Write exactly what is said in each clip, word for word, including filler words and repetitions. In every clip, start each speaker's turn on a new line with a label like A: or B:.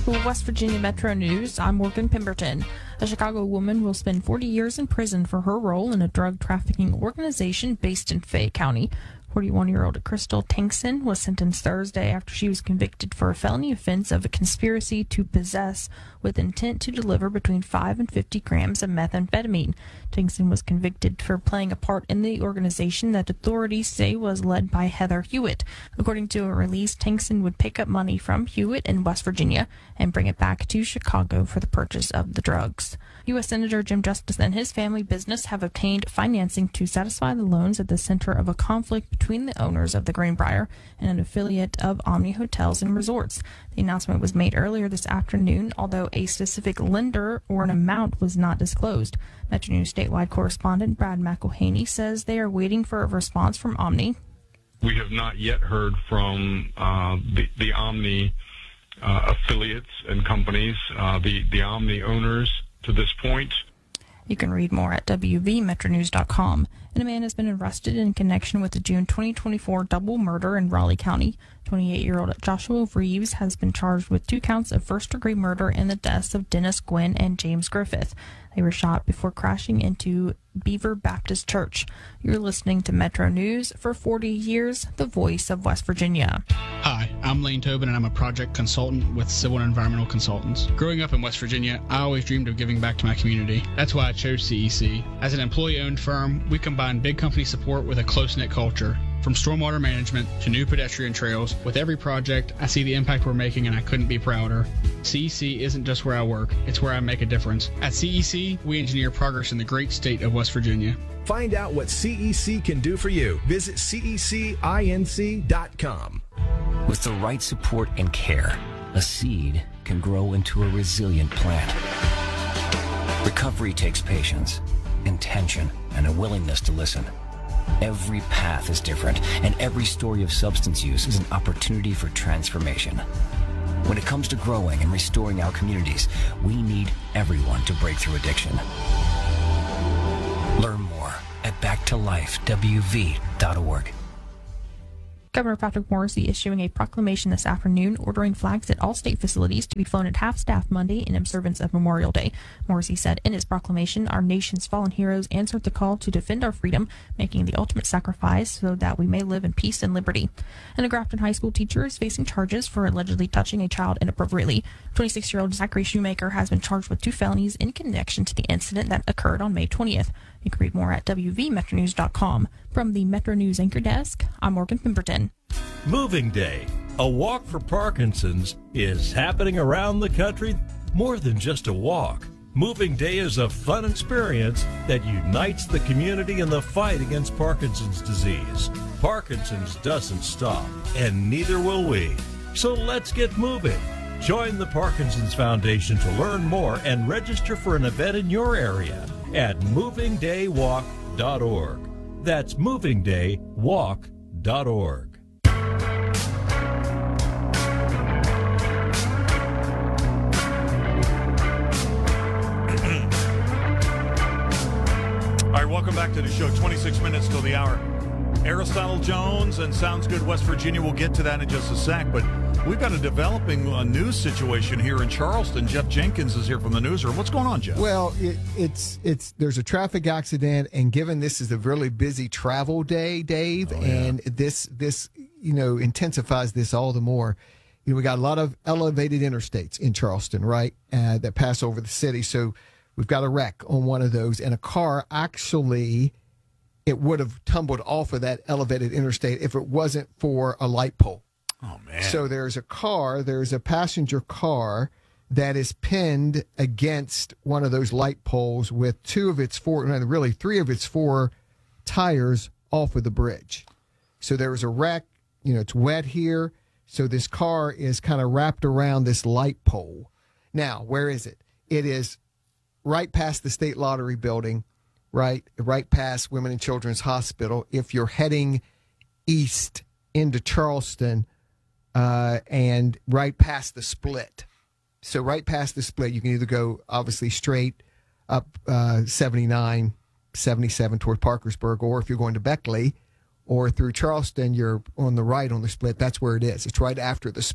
A: West Virginia Metro News, I'm Morgan Pemberton. A Chicago woman will spend forty years in prison for her role in a drug trafficking organization based in Fayette County. forty-one-year-old Crystal Tankson was sentenced Thursday after she was convicted for a felony offense of a conspiracy to possess with intent to deliver between five and fifty grams of methamphetamine. Tankson was convicted for playing a part in the organization that authorities say was led by Heather Hewitt. According to a release, Tankson would pick up money from Hewitt in West Virginia and bring it back to Chicago for the purchase of the drugs. U S Senator Jim Justice and his family business have obtained financing to satisfy the loans at the center of a conflict between the owners of the Greenbrier and an affiliate of Omni Hotels and Resorts. The announcement was made earlier this afternoon, although a specific lender or an amount was not disclosed. Metro News statewide correspondent Brad McElhaney says they are waiting for a response from Omni.
B: We have not yet heard from uh, the, the Omni uh, affiliates and companies, uh, the, the Omni owners to this point.
A: You can read more at w v metro news dot com. And a man has been arrested in connection with the June twenty twenty-four double murder in Raleigh County. twenty-eight-year-old Joshua Reeves has been charged with two counts of first-degree murder in the deaths of Dennis Gwynn and James Griffith. They were shot before crashing into Beaver Baptist Church. You're listening to Metro News. For forty years, the voice of West Virginia.
C: Hi, I'm Lane Tobin, and I'm a project consultant with Civil and Environmental Consultants. Growing up in West Virginia, I always dreamed of giving back to my community. That's why I chose C E C. As an employee-owned firm, we combine big company support with a close-knit culture. From stormwater management to new pedestrian trails, with every project, I see the impact we're making, and I couldn't be prouder. C E C isn't just where I work, it's where I make a difference. At C E C, we engineer progress in the great state of West Virginia.
D: Find out what C E C can do for you. Visit C E C inc dot com.
E: With the right support and care, a seed can grow into a resilient plant. Recovery takes patience, intention, and a willingness to listen. Every path is different, and every story of substance use is an opportunity for transformation. When it comes to growing and restoring our communities, we need everyone to break through addiction. Learn more at back to life w v dot org.
A: Governor Patrick Morrisey issuing a proclamation this afternoon ordering flags at all state facilities to be flown at half-staff Monday in observance of Memorial Day. Morrisey said in his proclamation, our nation's fallen heroes answered the call to defend our freedom, making the ultimate sacrifice so that we may live in peace and liberty. And a Grafton High School teacher is facing charges for allegedly touching a child inappropriately. twenty-six-year-old Zachary Shoemaker has been charged with two felonies in connection to the incident that occurred on May twentieth. You can read more at w v metro news dot com. From the Metro News Anchor Desk, I'm Morgan Pemberton.
F: Moving Day, a walk for Parkinson's, is happening around the country. More than just a walk. Moving Day is a fun experience that unites the community in the fight against Parkinson's disease. Parkinson's doesn't stop, and neither will we. So let's get moving. Join the Parkinson's Foundation to learn more and register for an event in your area at moving day walk dot org. That's moving day walk dot org.
G: All right, welcome back to the show. twenty-six minutes till the hour. Aristotle Jones and Sounds Good West Virginia. We'll get to that in just a sec, but we've got a developing uh, news situation here in Charleston. Jeff Jenkins is here from the newsroom. What's going on, Jeff?
H: Well, it, it's it's there's a traffic accident, and given this is a really busy travel day, Dave, oh, yeah. and this this you know intensifies this all the more. You know, we got a lot of elevated interstates in Charleston, right, uh, that pass over the city. So we've got a wreck on one of those, and a car actually. It would have tumbled off of that elevated interstate if it wasn't for a light pole.
G: Oh, man.
H: So there's a car, there's a passenger car that is pinned against one of those light poles with two of its four, really three of its four tires off of the bridge. So there was a wreck. You know, it's wet here. So this car is kind of wrapped around this light pole. Now, where is it? It is right past the State Lottery building. Right, right past Women and Children's Hospital. If you're heading east into Charleston, uh, and right past the split. So right past the split, you can either go obviously straight up uh, seventy-nine, seventy-seven toward Parkersburg, or if you're going to Beckley or through Charleston, you're on the right on the split. That's where it is. It's right after the split.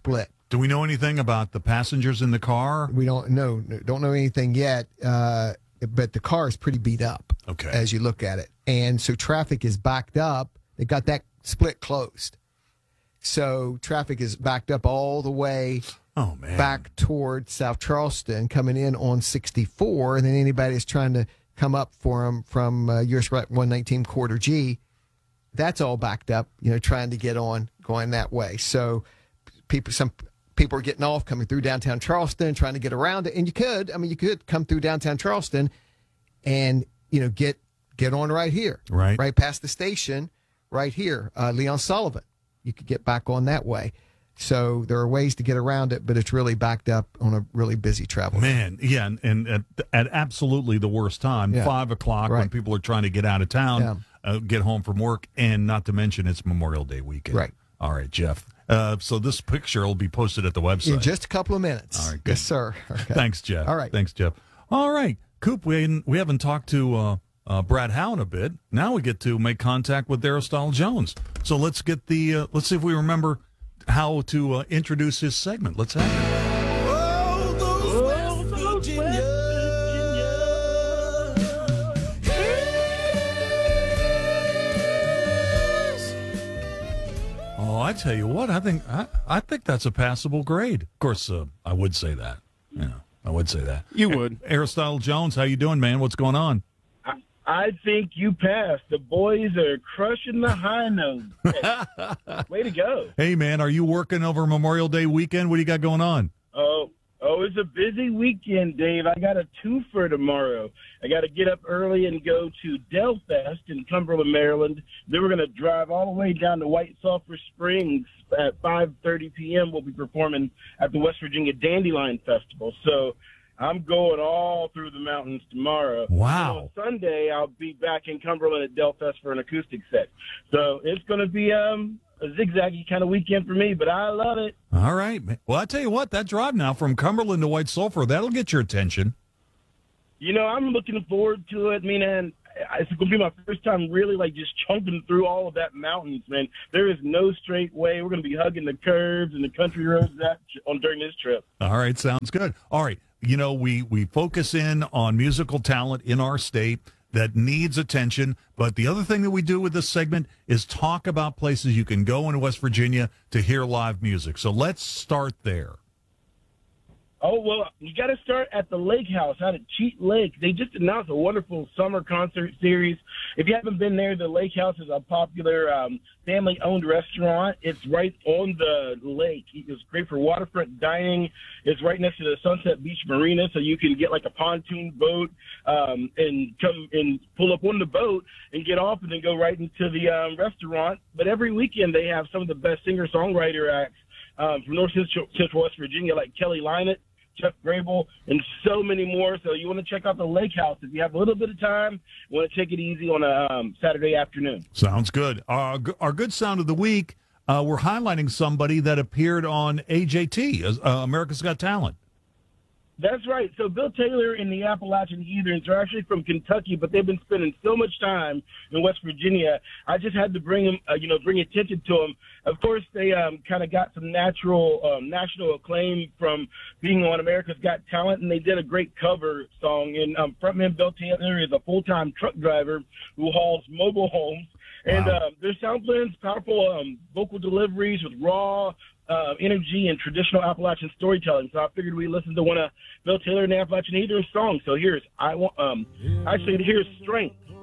G: Do we know anything about the passengers in the car?
H: We don't know. Don't know anything yet. Uh, but the car is pretty beat up.
G: Okay.
H: As you look at it, and so traffic is backed up. They got that split closed, so traffic is backed up all the way.
G: Oh man.
H: Back toward South Charleston, coming in on sixty-four, and then anybody that's trying to come up for them from uh, U S Route one nineteen Quarter G, that's all backed up. You know, trying to get on, going that way. So people, some people are getting off, coming through downtown Charleston, trying to get around it. And you could, I mean, you could come through downtown Charleston, and you know, get get on right here,
G: right,
H: right past the station, right here, uh, Leon Sullivan. You could get back on that way. So there are ways to get around it, but it's really backed up on a really busy travel.
G: Man, yeah, and, and at, at absolutely the worst time,
H: Yeah.
G: five o'clock
H: Right.
G: when people are trying to get out of town,
H: Yeah.
G: uh, get home from work, and not to mention it's Memorial Day weekend.
H: Right.
G: All right, Jeff. Uh, so this picture will be posted at the website.
H: In just a couple of minutes.
G: All right, good.
H: Yes, sir. Okay.
G: Thanks, Jeff.
H: All right.
G: Thanks, Jeff. All right, Coop, we hadn't, we haven't talked to uh, uh, Brad Howe in a bit. Now we get to make contact with Aristotle Jones. So let's get the uh, let's see if we remember how to uh, introduce his segment. Let's have it.
I: Oh, those West Virginia.
G: Oh, I tell you what, I think I, I think that's a passable grade. Of course, uh, I would say that. You know, I would say that.
J: You would.
G: Aristotle Jones, how you doing, man? What's going on?
J: I think you passed. The boys are crushing the high note. Way to go.
G: Hey, man, are you working over Memorial Day weekend? What do you got going on?
J: Oh, oh, it's a busy weekend, Dave. I got a twofer tomorrow. I got to get up early and go to Delfest in Cumberland, Maryland. Then we're going to drive all the way down to White Sulphur Springs at five thirty p.m. We'll be performing at the West Virginia Dandelion Festival. So I'm going all through the mountains tomorrow.
G: Wow.
J: So Sunday, I'll be back in Cumberland at Delfest for an acoustic set. So it's going to be um, a zigzaggy kind of weekend for me, but I love it.
G: All right. man. Well, I tell you what, that drive now from Cumberland to White Sulphur, that'll get your attention.
J: You know, I'm looking forward to it. I mean, and it's going to be my first time really, like, just chunking through all of that mountains, man. There is no straight way. We're going to be hugging the curves and the country roads that on during this trip.
G: All right, sounds good. All right, you know, we, we focus in on musical talent in our state that needs attention, but the other thing that we do with this segment is talk about places you can go in West Virginia to hear live music. So let's start there.
J: Oh, well, you got to start at the Lake House out at Cheat Lake. They just announced a wonderful summer concert series. If you haven't been there, the Lake House is a popular um, family-owned restaurant. It's right on the lake. It's great for waterfront dining. It's right next to the Sunset Beach Marina, so you can get like a pontoon boat um, and come and pull up on the boat and get off and then go right into the um, restaurant. But every weekend they have some of the best singer-songwriter acts um, from North Central, Central West Virginia, like Kelly Lynott, Jeff Grable, and so many more. So you want to check out the Lake House if you have a little bit of time. You want to take it easy on a um, Saturday afternoon.
G: Sounds good. Our, our good sound of the week, uh, we're highlighting somebody that appeared on A J T, uh, America's Got Talent.
J: That's right. So Bill Taylor and the Appalachian Heathens are actually from Kentucky, but they've been spending so much time in West Virginia. I just had to bring them, uh, you know, bring attention to them. Of course, they um, kind of got some natural um, national acclaim from being on America's Got Talent, and they did a great cover song. And um, frontman Bill Taylor is a full-time truck driver who hauls mobile homes. And
G: Wow.
J: uh, their sound plans, powerful um, vocal deliveries with raw uh, energy and traditional Appalachian storytelling. So I figured we listen to one of Bill Taylor and the Appalachian Heathens songs. So here's I want um actually here's Strength.